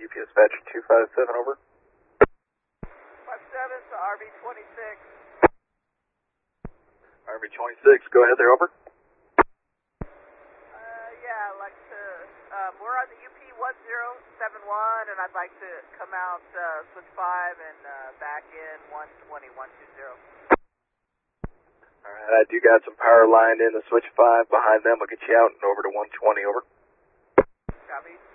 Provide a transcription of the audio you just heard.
Dispatcher 257, over. 57 to RB26. RB26, go ahead there, over. Yeah, I'd like to, we're on the UP 1071, and I'd like to come out switch 5 and back in 120, 120. Alright, I do got some power lined in the switch 5 behind them. I'll get you out and over to 120, over. Copy.